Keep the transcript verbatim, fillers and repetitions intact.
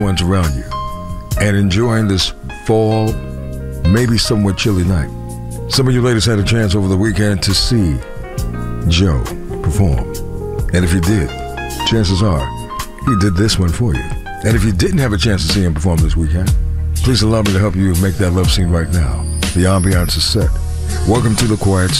ones around you and enjoying this fall, maybe somewhat chilly night. Some of you ladies had a chance over the weekend to see Joe perform. And if you did, chances are he did this one for you. And if you didn't have a chance to see him perform this weekend, please allow me to help you make that love scene right now. The ambiance is set. Welcome to the Quiet